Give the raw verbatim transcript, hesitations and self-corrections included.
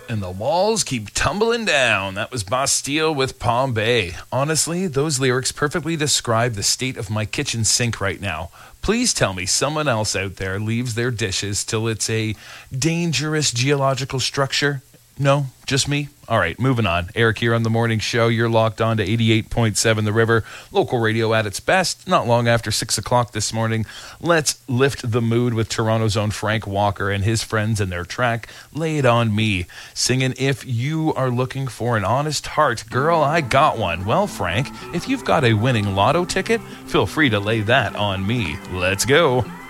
And the walls keep tumbling down. That was Bastille with Palm Bay. Honestly, those lyrics perfectly describe the state of my kitchen sink right now. Please tell me someone else out there leaves their dishes till it's a dangerous geological structure. No, just me? All right, moving on. Eric here on The Morning Show. You're locked on to eighty-eight point seven The River. Local radio at its best. Not long after six o'clock this morning. Let's lift the mood with Toronto's own Frank Walker and his friends and their track, Lay It On Me. Singing, if you are looking for an honest heart, girl, I got one. Well, Frank, if you've got a winning lotto ticket, feel free to lay that on me. Let's go.